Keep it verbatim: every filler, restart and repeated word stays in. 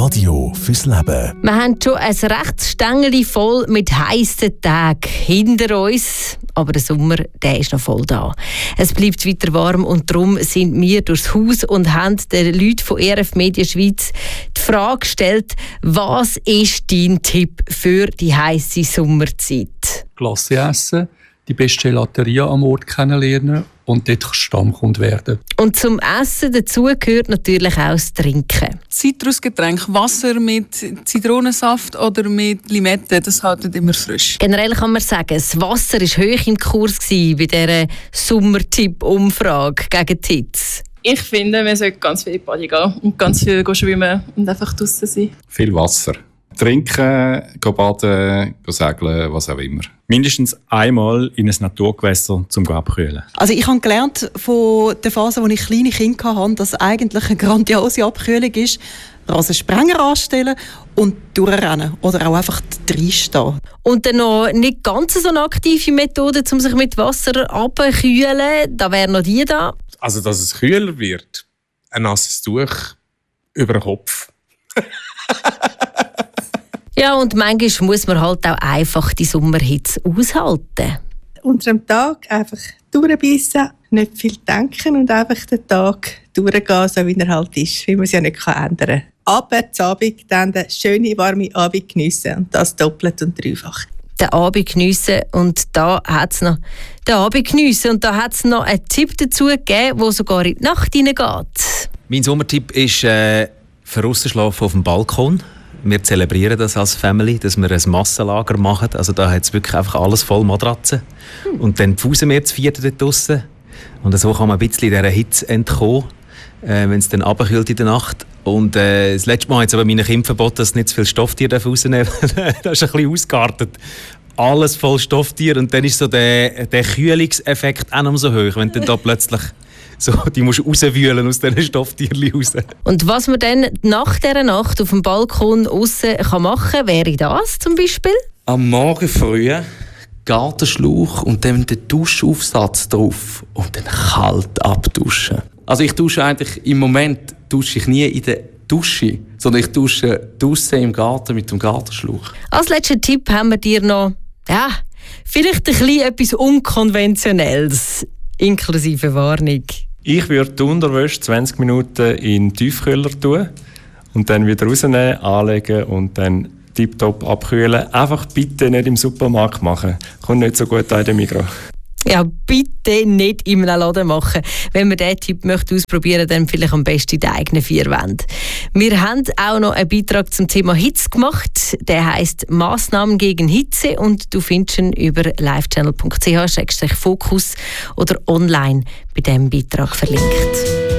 Radio fürs Leben. Wir haben schon ein rechtes Stängeli voll mit heissen Tagen hinter uns. Aber der Sommer, der ist noch voll da. Es bleibt weiter warm und darum sind wir durchs Haus und haben den Leuten von E R F Media Schweiz die Frage gestellt, was ist dein Tipp für die heisse Sommerzeit? Glasse essen, die beste Gelateria am Ort kennenlernen und dort Stammkunde werden. Und zum Essen dazu gehört natürlich auch das Trinken. Zitrusgetränk, Wasser mit Zitronensaft oder mit Limette, das haltet immer frisch. Generell kann man sagen, das Wasser war hoch im Kurs bei dieser Sommertipp-Umfrage gegen die Hitze. Ich finde, man sollte ganz viel in die Body gehen und ganz viel schwimmen und einfach draussen sein. Viel Wasser. Trinken, gehen baden, gehen segeln, was auch immer. Mindestens einmal in ein Naturgewässer zum abkühlen. Also ich habe gelernt von der Phase, als ich kleine Kinder hatte, dass eigentlich eine grandiose Abkühlung ist, Rasensprenger anstellen und durchrennen oder auch einfach reinstehen. Und dann noch nicht ganz so eine aktive Methode, um sich mit Wasser abzukühlen, da wäre noch die da. Also, dass es kühler wird, ein nasses Tuch über den Kopf. Ja, und manchmal muss man halt auch einfach die Sommerhitze aushalten. Unter dem Tag einfach durchbissen, nicht viel denken und einfach den Tag durchgehen, so wie er halt ist, wie man es ja nicht ändern kann. Aber zum Abend dann den schönen, warmen Abend geniessen und das doppelt und dreifach. Den Abend geniessen und da hat es noch den Abend geniessen und da hat es noch einen Tipp dazu gegeben, der sogar in die Nacht hineingeht. Mein Sommertipp ist äh, Verrussenschlafen auf dem Balkon. Wir zelebrieren das als Family, dass wir ein Massenlager machen. Also da hat es wirklich einfach alles voll Matratzen. Hm. Und dann pfusen wir das vierte dort draussen. Und so kann man ein bisschen dieser Hitze entkommen, äh, wenn es dann runterkühlt in der Nacht. Und äh, das letzte Mal habe ich aber meinen Kindern verboten, dass sie nicht zu viele Stofftiere rausnehmen dürfen. Das ist ein bisschen ausgeartet. Alles voll Stofftiere. Und dann ist so der, der Kühlungseffekt auch noch so hoch, wenn dann da plötzlich so, die musst du rauswühlen aus diesen Stofftierchen raus. Und was man dann nach dieser Nacht auf dem Balkon aussen machen kann, wäre das zum Beispiel? Am Morgen früh Gartenschlauch und dann den Duschaufsatz drauf und dann kalt abduschen. Also ich dusche eigentlich, im Moment dusche ich nie in der Dusche, sondern ich dusche draussen im Garten mit dem Gartenschlauch. Als letzten Tipp haben wir dir noch, ja, vielleicht ein bisschen etwas Unkonventionelles, inklusive Warnung. Ich würde die Unterwäsche zwanzig Minuten in den Tiefkühler tun und dann wieder rausnehmen, anlegen und dann tiptop abkühlen. Einfach bitte nicht im Supermarkt machen. Kommt nicht so gut an den Migros. Ja, bitte nicht in einem Laden machen. Wenn man diesen Tipp möchte ausprobieren möchte, dann vielleicht am besten in den eigenen vier Wänden. Wir haben auch noch einen Beitrag zum Thema Hitze gemacht. Der heisst «Massnahmen gegen Hitze» und du findest ihn über livechannel punkt c h slash fokus oder online bei diesem Beitrag verlinkt.